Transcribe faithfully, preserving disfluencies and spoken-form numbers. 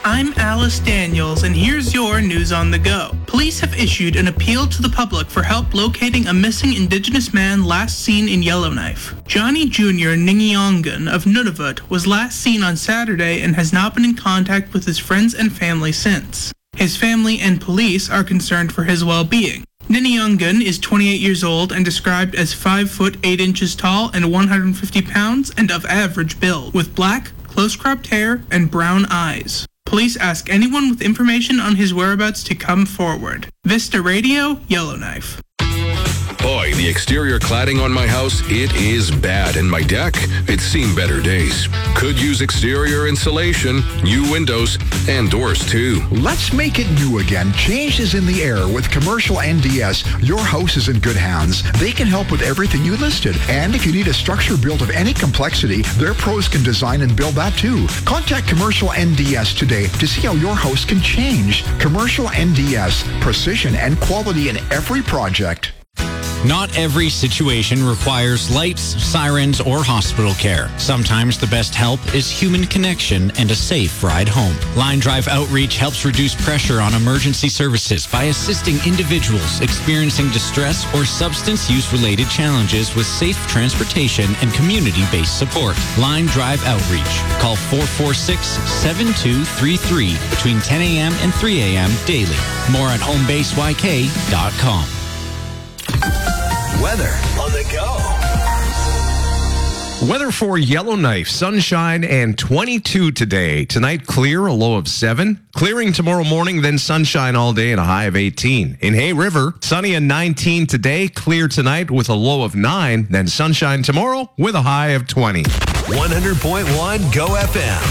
I'm Alice Daniels, and here's your news on the go. Police have issued an appeal to the public for help locating a missing Indigenous man last seen in Yellowknife. Johnny Junior Ningyongan of Nunavut was last seen on Saturday and has not been in contact with his friends and family since. His family and police are concerned for his well-being. Ningyongan is twenty-eight years old and described as five foot eight inches tall and one hundred fifty pounds and of average build, with black, close-cropped hair and brown eyes. Police ask anyone with information on his whereabouts to come forward. Vista Radio, Yellowknife. Boy, the exterior cladding on my house, it is bad. And my deck, it's seen better days. Could use exterior insulation, new windows, and doors too. Let's make it new again. Change is in the air with Commercial N D S. Your house is in good hands. They can help with everything you listed. And if you need a structure built of any complexity, their pros can design and build that too. Contact Commercial N D S today to see how your house can change. Commercial N D S. Precision and quality in every project. Not every situation requires lights, sirens, or hospital care. Sometimes the best help is human connection and a safe ride home. Line Drive Outreach helps reduce pressure on emergency services by assisting individuals experiencing distress or substance use-related challenges with safe transportation and community-based support. Line Drive Outreach. Call four four six, seven two three three between ten a.m. and three a.m. daily. More at home base y k dot com. Weather on the go. Weather for Yellowknife, sunshine and twenty-two today. Tonight, clear, a low of seven. Clearing tomorrow morning, then sunshine all day and a high of eighteen. In Hay River, sunny and nineteen today, clear tonight with a low of nine, then sunshine tomorrow with a high of twenty. one hundred point one Go F M.